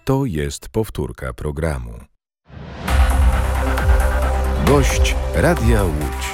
To jest powtórka programu. Gość Radia Łódź.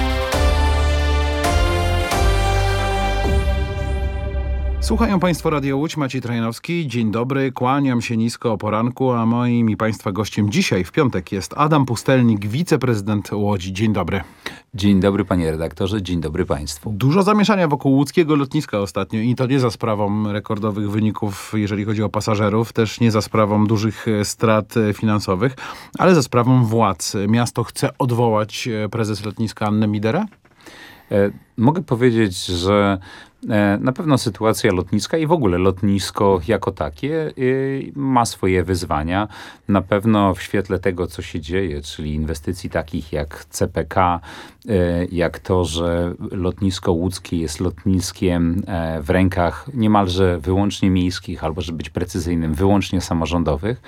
Słuchają Państwo Radio Łódź, Maciej Trajnowski. Dzień dobry, kłaniam się nisko o poranku, a moim i Państwa gościem dzisiaj w piątek jest Adam Pustelnik, wiceprezydent Łodzi. Dzień dobry. Dzień dobry panie redaktorze, dzień dobry państwu. Dużo zamieszania wokół łódzkiego lotniska ostatnio i to nie za sprawą rekordowych wyników, jeżeli chodzi o pasażerów, też nie za sprawą dużych strat finansowych, ale za sprawą władz. Miasto chce odwołać prezes lotniska Annę Miderę? Mogę powiedzieć, że na pewno sytuacja lotniska i w ogóle lotnisko jako takie ma swoje wyzwania. Na pewno w świetle tego, co się dzieje, czyli inwestycji takich jak CPK, jak to, że lotnisko łódzkie jest lotniskiem w rękach niemalże wyłącznie miejskich, albo żeby być precyzyjnym, wyłącznie samorządowych.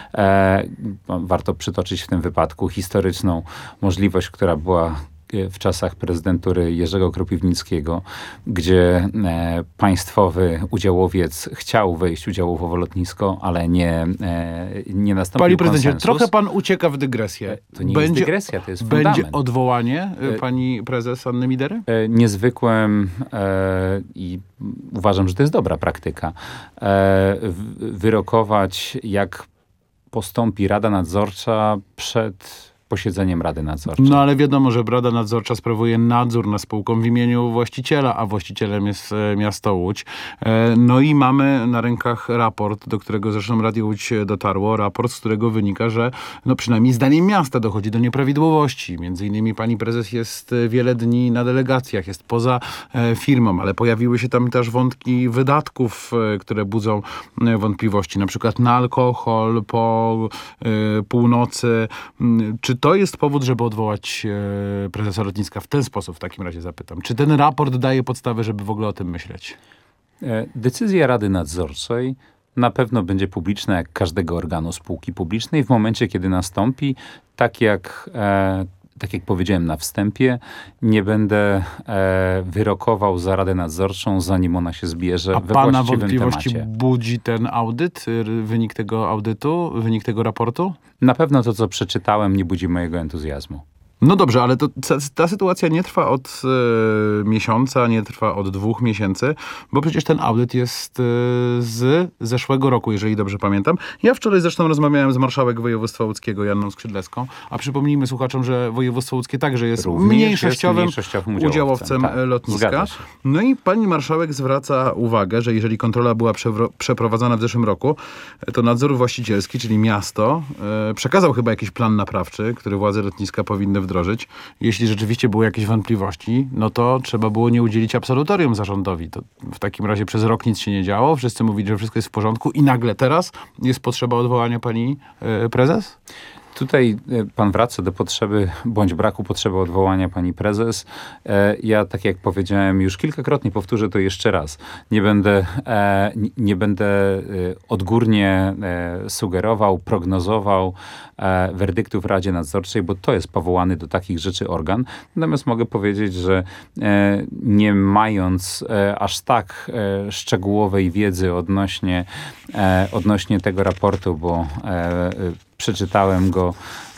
Warto przytoczyć w tym wypadku historyczną możliwość, która była w czasach prezydentury Jerzego Kropiwnickiego, gdzie państwowy udziałowiec chciał wejść udziałowo w lotnisko, ale nie nastąpił Panie prezydencie, konsensus. trochę pan ucieka w dygresję. To nie jest dygresja, to jest fundament. Będzie odwołanie pani prezes Anny Midery? Niezwykłem i uważam, że to jest dobra praktyka. Wyrokować, jak postąpi Rada Nadzorcza przed posiedzeniem Rady Nadzorczej. No ale wiadomo, że Rada Nadzorcza sprawuje nadzór nad spółką w imieniu właściciela, a właścicielem jest miasto Łódź. No i mamy na rękach raport, do którego zresztą Radio Łódź dotarło. Raport, z którego wynika, że no przynajmniej zdaniem miasta dochodzi do nieprawidłowości. Między innymi pani prezes jest wiele dni na delegacjach, jest poza firmą, ale pojawiły się tam też wątki wydatków, które budzą wątpliwości. Na przykład na alkohol po północy. Czy to jest powód, żeby odwołać prezesa lotniska w ten sposób? W takim razie zapytam. Czy ten raport daje podstawę, żeby w ogóle o tym myśleć? Decyzja Rady Nadzorczej na pewno będzie publiczna jak każdego organu spółki publicznej w momencie, kiedy nastąpi, tak jak powiedziałem na wstępie, nie będę wyrokował za Radę Nadzorczą, zanim ona się zbierze we pana właściwym wątpliwości temacie. budzi ten audyt, wynik tego audytu, wynik tego raportu? Na pewno to, co przeczytałem, nie budzi mojego entuzjazmu. No dobrze, ale ta sytuacja nie trwa od miesiąca, nie trwa od 2 miesięcy, bo przecież ten audyt jest z zeszłego roku, jeżeli dobrze pamiętam. Ja wczoraj zresztą rozmawiałem z marszałek województwa łódzkiego, Janną Skrzydlewską, a przypomnijmy słuchaczom, że województwo łódzkie także jest mniejszościowym udziałowcem lotniska. No i pani marszałek zwraca uwagę, że jeżeli kontrola była przeprowadzana w zeszłym roku, to nadzór właścicielski, czyli miasto, przekazał chyba jakiś plan naprawczy, który władze lotniska powinny wdrożyć. Jeśli rzeczywiście były jakieś wątpliwości, no to trzeba było nie udzielić absolutorium zarządowi. To w takim razie przez rok nic się nie działo. Wszyscy mówili, że wszystko jest w porządku i nagle teraz jest potrzeba odwołania pani prezes? Tutaj pan wraca do potrzeby, bądź braku potrzeby odwołania pani prezes. Ja, tak jak powiedziałem, już kilkakrotnie powtórzę to jeszcze raz. Nie będę odgórnie sugerował, prognozował werdyktu w Radzie Nadzorczej, bo to jest powołany do takich rzeczy organ. Natomiast mogę powiedzieć, że nie mając aż tak szczegółowej wiedzy odnośnie tego raportu, bo przeczytałem go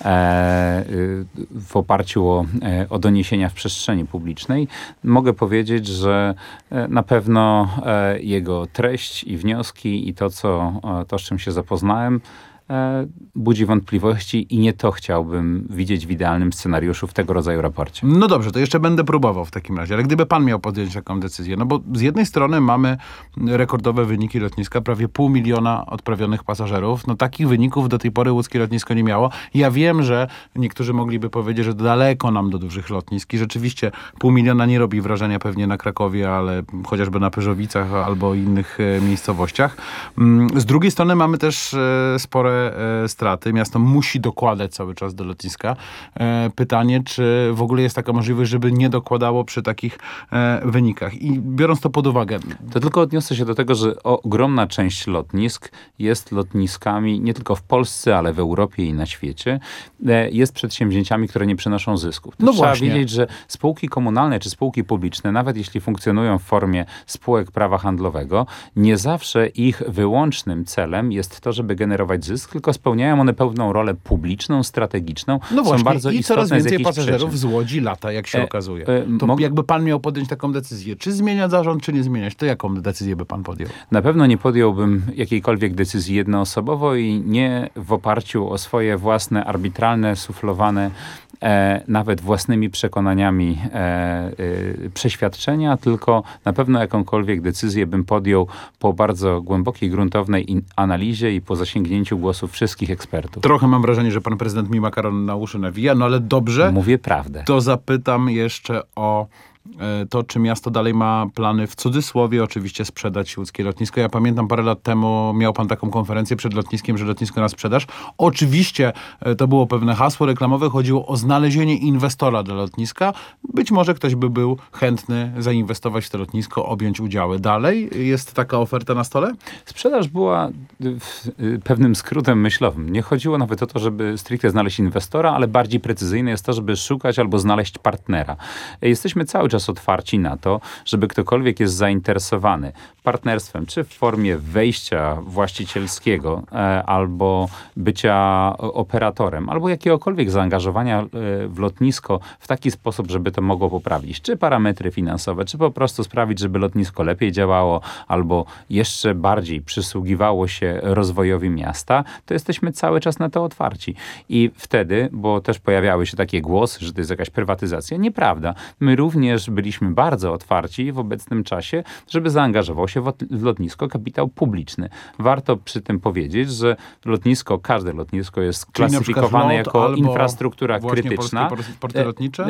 w oparciu o doniesienia w przestrzeni publicznej. Mogę powiedzieć, że na pewno jego treść i wnioski i to, z czym się zapoznałem, budzi wątpliwości i nie to chciałbym widzieć w idealnym scenariuszu w tego rodzaju raporcie. No dobrze, to jeszcze będę próbował w takim razie, ale gdyby pan miał podjąć taką decyzję, no bo z jednej strony mamy rekordowe wyniki lotniska, prawie 500 000 odprawionych pasażerów, no takich wyników do tej pory łódzkie lotnisko nie miało. Ja wiem, że niektórzy mogliby powiedzieć, że daleko nam do dużych lotnisk i rzeczywiście 500 000 nie robi wrażenia pewnie na Krakowie, ale chociażby na Pyrzowicach albo innych miejscowościach. Z drugiej strony mamy też spore duże straty. Miasto musi dokładać cały czas do lotniska. Pytanie, czy w ogóle jest taka możliwość, żeby nie dokładało przy takich wynikach. I biorąc to pod uwagę. To tylko odniosę się do tego, że ogromna część lotnisk jest lotniskami nie tylko w Polsce, ale w Europie i na świecie. Jest przedsięwzięciami, które nie przynoszą zysków. No Trzeba właśnie. wiedzieć, że spółki komunalne czy spółki publiczne, nawet jeśli funkcjonują w formie spółek prawa handlowego, nie zawsze ich wyłącznym celem jest to, żeby generować zysk, tylko spełniają one pewną rolę publiczną, strategiczną. No właśnie, są bardzo i istotne coraz więcej z jakichś pasażerów przyczyn. z Łodzi lata, jak się okazuje. To mog- jakby pan miał podjąć taką decyzję, czy zmieniać zarząd, czy nie zmieniać, to jaką decyzję by pan podjął? Na pewno nie podjąłbym jakiejkolwiek decyzji jednoosobowo i nie w oparciu o swoje własne, arbitralne, suflowane, nawet własnymi przekonaniami przeświadczenia, tylko na pewno jakąkolwiek decyzję bym podjął po bardzo głębokiej, gruntownej analizie i po zasięgnięciu głosów wszystkich ekspertów. Trochę mam wrażenie, że pan prezydent mi makaron na uszy nawija, no ale dobrze. Mówię prawdę. To zapytam jeszcze o to, czy miasto dalej ma plany, w cudzysłowie oczywiście, sprzedać łódzkie lotnisko. Ja pamiętam, parę lat temu miał pan taką konferencję przed lotniskiem, że lotnisko na sprzedaż. Oczywiście to było pewne hasło reklamowe, chodziło o znalezienie inwestora dla lotniska. Być może ktoś by był chętny zainwestować w to lotnisko, objąć udziały. Dalej jest taka oferta na stole? Sprzedaż była pewnym skrótem myślowym. Nie chodziło nawet o to, żeby stricte znaleźć inwestora, ale bardziej precyzyjne jest to, żeby szukać albo znaleźć partnera. Jesteśmy cały czas otwarci na to, żeby ktokolwiek jest zainteresowany partnerstwem, czy w formie wejścia właścicielskiego, albo bycia operatorem, albo jakiegokolwiek zaangażowania w lotnisko w taki sposób, żeby to mogło poprawić, czy parametry finansowe, czy po prostu sprawić, żeby lotnisko lepiej działało, albo jeszcze bardziej przysługiwało się rozwojowi miasta, to jesteśmy cały czas na to otwarci. I wtedy, bo też pojawiały się takie głosy, że to jest jakaś prywatyzacja. Nieprawda. My również byliśmy bardzo otwarci w obecnym czasie, żeby zaangażował się w lotnisko kapitał publiczny. Warto przy tym powiedzieć, że lotnisko, każde lotnisko jest Czyli na przykład klasyfikowane LOT jako albo infrastruktura właśnie krytyczna. polskie porty lotnicze?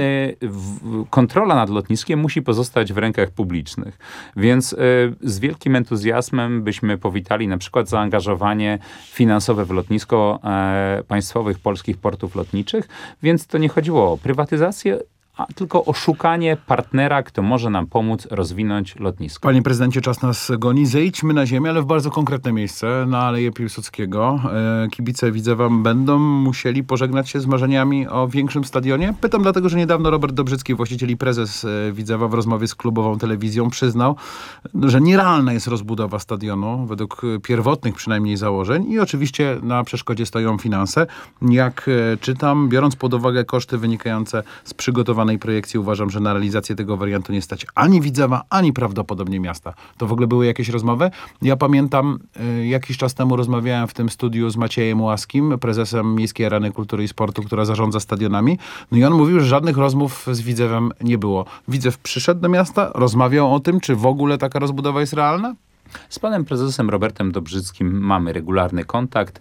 Kontrola nad lotniskiem musi pozostać w rękach publicznych. Więc z wielkim entuzjazmem byśmy powitali na przykład zaangażowanie finansowe w lotnisko państwowych polskich portów lotniczych, więc to nie chodziło o prywatyzację, a tylko o szukanie partnera, kto może nam pomóc rozwinąć lotnisko. Panie prezydencie, czas nas goni. Zejdźmy na ziemię, ale w bardzo konkretne miejsce, na Aleję Piłsudskiego. Kibice Widzewa będą musieli pożegnać się z marzeniami o większym stadionie? Pytam dlatego, że niedawno Robert Dobrzycki, właściciel i prezes Widzewa, w rozmowie z klubową telewizją przyznał, że nierealna jest rozbudowa stadionu, według pierwotnych przynajmniej założeń, i oczywiście na przeszkodzie stoją finanse. Jak czytam, biorąc pod uwagę koszty wynikające z przygotowanej projekcji, uważam, że na realizację tego wariantu nie stać ani Widzewa, ani prawdopodobnie miasta. To w ogóle były jakieś rozmowy? Ja pamiętam, jakiś czas temu rozmawiałem w tym studiu z Maciejem Łaskim, prezesem Miejskiej Areny Kultury i Sportu, która zarządza stadionami. No i on mówił, że żadnych rozmów z Widzewem nie było. Widzew przyszedł do miasta, rozmawiał o tym, czy w ogóle taka rozbudowa jest realna? Z panem prezesem Robertem Dobrzyckim mamy regularny kontakt.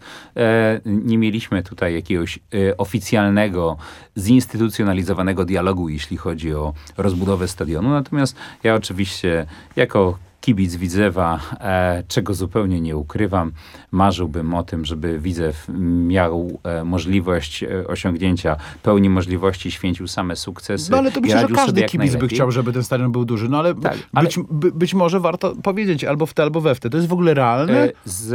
Nie mieliśmy tutaj jakiegoś oficjalnego, zinstytucjonalizowanego dialogu, jeśli chodzi o rozbudowę stadionu. Natomiast ja oczywiście jako kibic Widzewa, czego zupełnie nie ukrywam, marzyłbym o tym, żeby Widzew miał możliwość osiągnięcia pełni możliwości, święcił same sukcesy. No ale to myślę, że każdy kibic by najlepiej. chciał, żeby ten stadion był duży. No ale, Tak, być może warto powiedzieć albo w te, albo we w te. To jest w ogóle realne?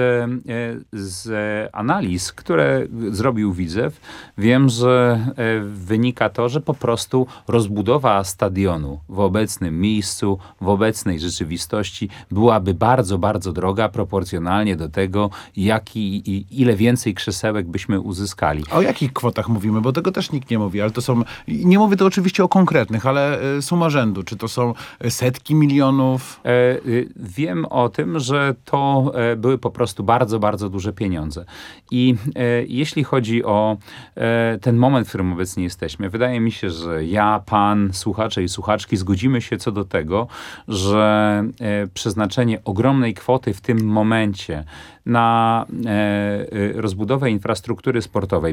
Z analiz, które zrobił Widzew, wiem, że wynika to, że po prostu rozbudowa stadionu w obecnym miejscu, w obecnej rzeczywistości byłaby bardzo, bardzo droga proporcjonalnie do tego, ile więcej krzesełek byśmy uzyskali. A o jakich kwotach mówimy? Bo tego też nikt nie mówi, ale to są, nie mówię to oczywiście o konkretnych, ale suma rzędu. Czy to są setki milionów? Wiem o tym, że to były po prostu bardzo, bardzo duże pieniądze. I jeśli chodzi o ten moment, w którym obecnie jesteśmy, wydaje mi się, że ja, pan, słuchacze i słuchaczki zgodzimy się co do tego, że przeznaczenie ogromnej kwoty w tym momencie na rozbudowę infrastruktury sportowej,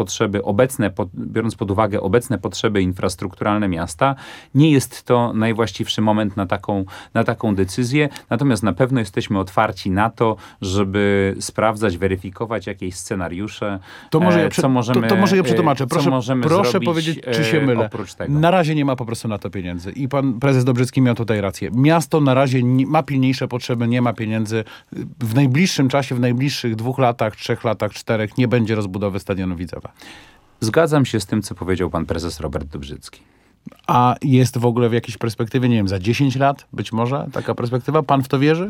biorąc pod uwagę obecne potrzeby infrastrukturalne miasta, nie jest to najwłaściwszy moment na taką decyzję. Natomiast na pewno jesteśmy otwarci na to, żeby sprawdzać, weryfikować jakieś scenariusze. To może ja przetłumaczę. Proszę powiedzieć, czy się mylę. Oprócz tego. Na razie nie ma po prostu na to pieniędzy. I pan prezes Dobrzycki miał tutaj rację. Miasto na razie ma pilniejsze potrzeby, nie ma pieniędzy. W najbliższym czasie, w najbliższych 2 latach, 3 latach, 4 nie będzie rozbudowy stadionu Widzewa. Zgadzam się z tym, co powiedział pan prezes Robert Dobrzycki. A jest w ogóle w jakiejś perspektywie, nie wiem, za 10 lat być może taka perspektywa? Pan w to wierzy?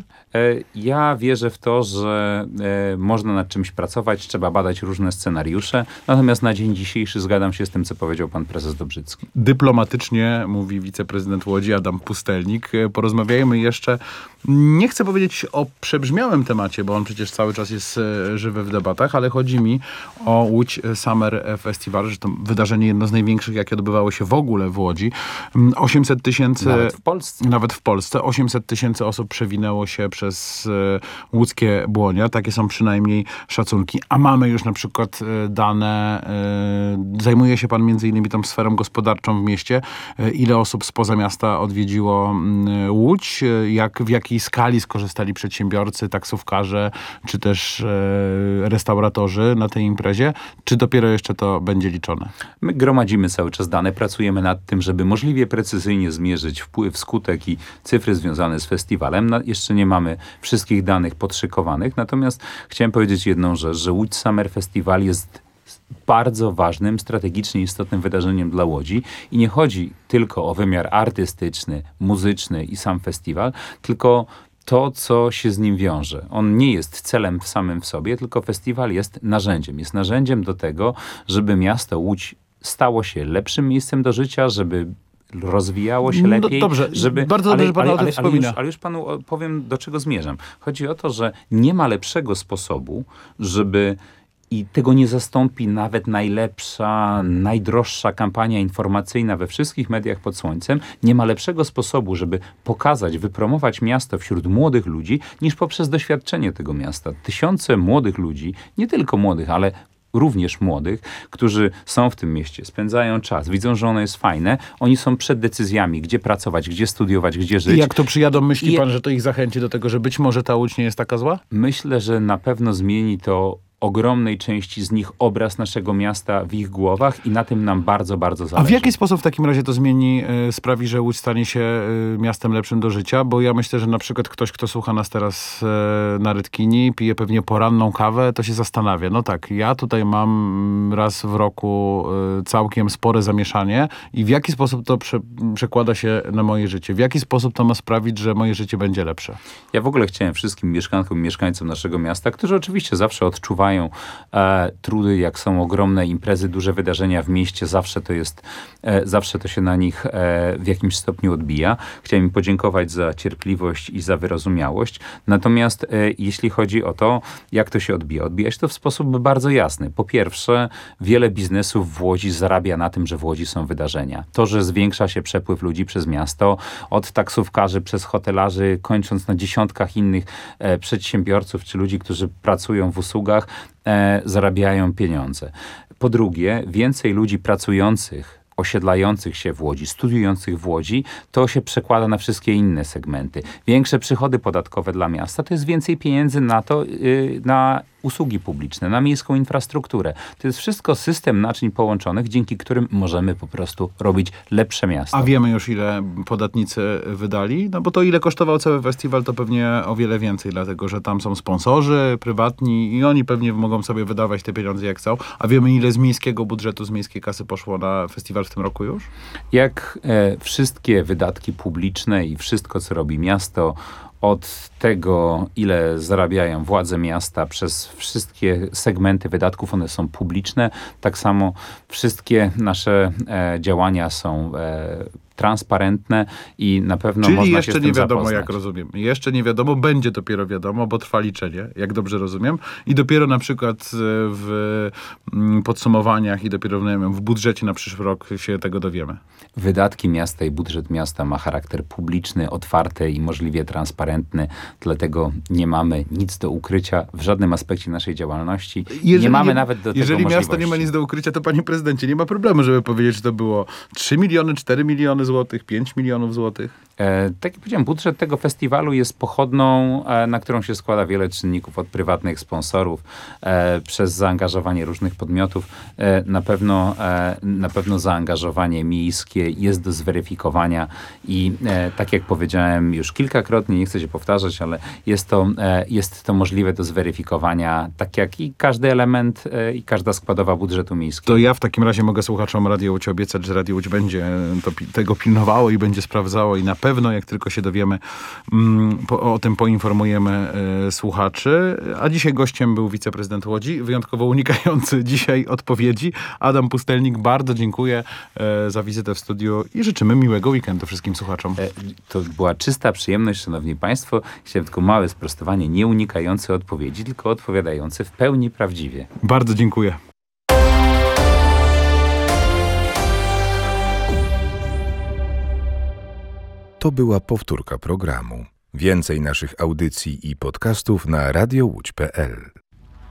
Ja wierzę w to, że można nad czymś pracować, trzeba badać różne scenariusze, natomiast na dzień dzisiejszy zgadzam się z tym, co powiedział pan prezes Dobrzycki. Dyplomatycznie, mówi wiceprezydent Łodzi Adam Pustelnik. Porozmawiajmy jeszcze, nie chcę powiedzieć o przebrzmiałym temacie, bo on przecież cały czas jest żywy w debatach, ale chodzi mi o Łódź Summer Festival, że to wydarzenie jedno z największych, jakie odbywało się w ogóle w Łodzi. 800 tysięcy... Nawet w Polsce. 800 tysięcy osób przewinęło się przez łódzkie Błonia. Takie są przynajmniej szacunki. A mamy już na przykład dane, zajmuje się pan między innymi tą sferą gospodarczą w mieście. Ile osób spoza miasta odwiedziło Łódź? W jakiej skali skorzystali przedsiębiorcy, taksówkarze, czy też restauratorzy na tej imprezie? Czy dopiero jeszcze to będzie liczone? My gromadzimy cały czas dane, pracujemy nad tym, żeby możliwie precyzyjnie zmierzyć wpływ, skutek i cyfry związane z festiwalem. Jeszcze nie mamy wszystkich danych podszykowanych, natomiast chciałem powiedzieć jedną rzecz, że Łódź Summer Festival jest bardzo ważnym, strategicznie istotnym wydarzeniem dla Łodzi i nie chodzi tylko o wymiar artystyczny, muzyczny i sam festiwal, tylko to, co się z nim wiąże. On nie jest celem samym w sobie, tylko festiwal jest narzędziem. Jest narzędziem do tego, żeby miasto Łódź stało się lepszym miejscem do życia, żeby rozwijało się lepiej. Dobrze, bardzo dobrze, że pan o tym wspomina. Ale już panu powiem, do czego zmierzam. Chodzi o to, że nie ma lepszego sposobu, żeby i tego nie zastąpi nawet najlepsza, najdroższa kampania informacyjna we wszystkich mediach pod słońcem. Nie ma lepszego sposobu, żeby pokazać, wypromować miasto wśród młodych ludzi, niż poprzez doświadczenie tego miasta. Tysiące młodych ludzi, nie tylko młodych, ale również młodych, którzy są w tym mieście, spędzają czas, widzą, że ono jest fajne, oni są przed decyzjami, gdzie pracować, gdzie studiować, gdzie żyć. I jak to przyjadą, myśli pan, że to ich zachęci do tego, że być może ta Łódź nie jest taka zła? Myślę, że na pewno zmieni to ogromnej części z nich obraz naszego miasta w ich głowach i na tym nam bardzo, bardzo zależy. A w jaki sposób w takim razie to zmieni, sprawi, że Łódź stanie się miastem lepszym do życia? Bo ja myślę, że na przykład ktoś, kto słucha nas teraz na Rytkini, pije pewnie poranną kawę, to się zastanawia. No tak, ja tutaj mam raz w roku całkiem spore zamieszanie i w jaki sposób to przekłada się na moje życie? W jaki sposób to ma sprawić, że moje życie będzie lepsze? Ja w ogóle chciałem wszystkim mieszkankom i mieszkańcom naszego miasta, którzy oczywiście zawsze odczuwają trudy, jak są ogromne imprezy, duże wydarzenia w mieście, zawsze to się na nich w jakimś stopniu odbija. Chciałem im podziękować za cierpliwość i za wyrozumiałość. Natomiast jeśli chodzi o to, jak to się odbija się to w sposób bardzo jasny. Po pierwsze, wiele biznesów w Łodzi zarabia na tym, że w Łodzi są wydarzenia. To, że zwiększa się przepływ ludzi przez miasto, od taksówkarzy przez hotelarzy, kończąc na dziesiątkach innych przedsiębiorców czy ludzi, którzy pracują w usługach, zarabiają pieniądze. Po drugie, więcej ludzi pracujących, osiedlających się w Łodzi, studiujących w Łodzi, to się przekłada na wszystkie inne segmenty. Większe przychody podatkowe dla miasta, to jest więcej pieniędzy na to, na usługi publiczne, na miejską infrastrukturę. To jest wszystko system naczyń połączonych, dzięki którym możemy po prostu robić lepsze miasto. A wiemy już, ile podatnicy wydali? No bo to, ile kosztował cały festiwal, to pewnie o wiele więcej, dlatego że tam są sponsorzy prywatni i oni pewnie mogą sobie wydawać te pieniądze jak chcą. A wiemy, ile z miejskiego budżetu, z miejskiej kasy poszło na festiwal w tym roku już? Jak wszystkie wydatki publiczne i wszystko, co robi miasto, od tego, ile zarabiają władze miasta, przez wszystkie segmenty wydatków, one są publiczne. Tak samo wszystkie nasze działania są transparentne i na pewno Czyli można się jeszcze z tym nie wiadomo, zapoznać. jak rozumiem. Jeszcze nie wiadomo, będzie dopiero wiadomo, bo trwa liczenie, jak dobrze rozumiem. I dopiero na przykład w podsumowaniach i dopiero nie wiem, w budżecie na przyszły rok się tego dowiemy. Wydatki miasta i budżet miasta ma charakter publiczny, otwarty i możliwie transparentny, dlatego nie mamy nic do ukrycia w żadnym aspekcie naszej działalności. Nie mamy nawet do tego Jeżeli możliwości. miasto nie ma nic do ukrycia, to panie prezydencie, nie ma problemu, żeby powiedzieć, że to było 3 miliony, 4 miliony złotych, 5 milionów złotych. Tak jak powiedziałem, budżet tego festiwalu jest pochodną, na którą się składa wiele czynników, od prywatnych sponsorów, przez zaangażowanie różnych podmiotów. Na pewno zaangażowanie miejskie jest do zweryfikowania i tak jak powiedziałem już kilkakrotnie, nie chcę się powtarzać, ale jest to możliwe do zweryfikowania, tak jak i każdy element i każda składowa budżetu miejskiego. To ja w takim razie mogę słuchaczom Radio Łódź obiecać, że Radio Łódź będzie tego pilnowało i będzie sprawdzało i na pewno, jak tylko się dowiemy, o tym poinformujemy słuchaczy. A dzisiaj gościem był wiceprezydent Łodzi, wyjątkowo unikający dzisiaj odpowiedzi. Adam Pustelnik, bardzo dziękuję za wizytę w studiu i życzymy miłego weekendu wszystkim słuchaczom. To była czysta przyjemność, szanowni państwo. Chciałem tylko małe sprostowanie, nie unikający odpowiedzi, tylko odpowiadający w pełni prawdziwie. Bardzo dziękuję. To była powtórka programu. Więcej naszych audycji i podcastów na radiołódź.pl.